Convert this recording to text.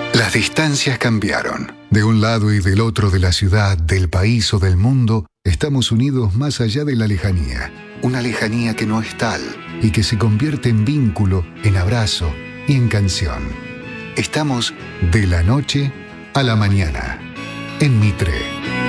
Las distancias cambiaron. De un lado y del otro de la ciudad, del país o del mundo, estamos unidos más allá de la lejanía. Una lejanía que no es tal y que se convierte en vínculo, en abrazo y en canción. Estamos de la noche a la mañana, en Mitre.